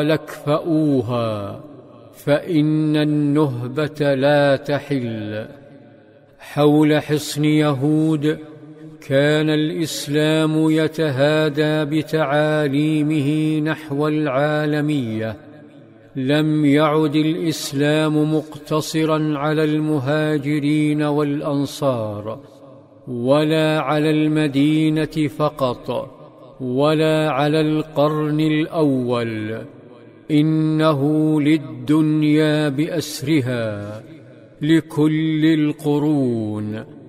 لك فأوها، فإن النهبة لا تحل. حول حصن يهود كان الإسلام يتهادى بتعاليمه نحو العالمية. لم يعد الإسلام مقتصراً على المهاجرين والأنصار، ولا على المدينة فقط، ولا على القرن الأول. إنه للدنيا بأسرها، لكل القرون.